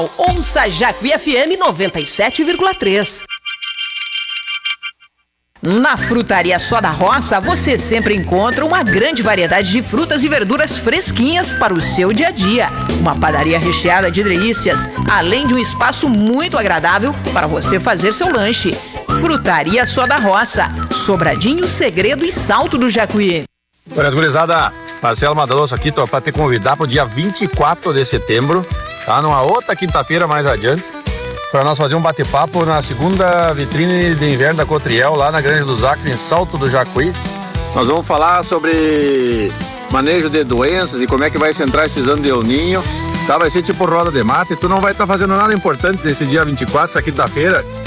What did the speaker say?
Ouça Jacuí FM 97,3. Na Frutaria Só da Roça, você sempre encontra uma grande variedade de frutas e verduras fresquinhas para o seu dia a dia. Uma padaria recheada de delícias, além de um espaço muito agradável para você fazer seu lanche. Frutaria Só da Roça, Sobradinho, Segredo e Salto do Jacuí. Olha, gurizada, Marcelo Madaloso aqui, tô para te convidar para o dia 24 de setembro, tá? Numa outra quinta-feira mais adiante, para nós fazer um bate-papo na segunda vitrine de inverno da Cotriel, lá na Grande dos Acres, em Salto do Jacuí. Nós vamos falar sobre manejo de doenças e como é que vai se entrar esses anos de El Ninho, tá? Vai ser tipo roda de mate, tu não vai estar fazendo nada importante nesse dia 24, essa quinta-feira,